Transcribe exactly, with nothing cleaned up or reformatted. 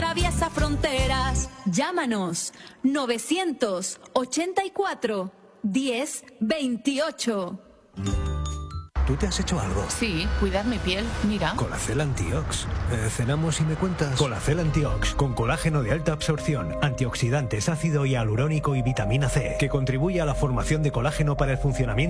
atraviesa fronteras. Llámanos novecientos ochenta y cuatro diez veintiocho. ¿Tú te has hecho algo? Sí, cuidar mi piel, mira. Colacel Antiox. Eh, cenamos y me cuentas. Colacel Antiox, con colágeno de alta absorción, antioxidantes, ácido hialurónico y vitamina C, que contribuye a la formación de colágeno para el funcionamiento